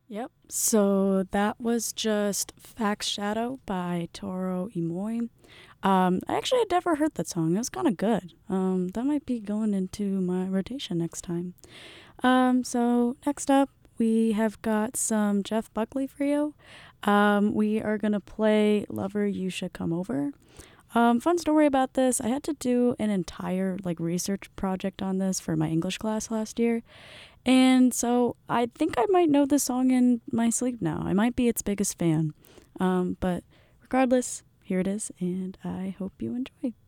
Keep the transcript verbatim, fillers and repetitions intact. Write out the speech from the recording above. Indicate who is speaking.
Speaker 1: Yep. So that was just Fax Shadow by Toro Imoy. Um, I actually had never heard that song. It was kind of good. Um, that might be going into my rotation next time. Um, so next up, we have got some Jeff Buckley for you. Um, we are gonna play "Lover You Should Come Over." Um, fun story about this. I had to do an entire like research project on this for my English class last year, and so I think I might know this song in my sleep now. I might be its biggest fan. Um, but regardless, here it is, and I hope you enjoy.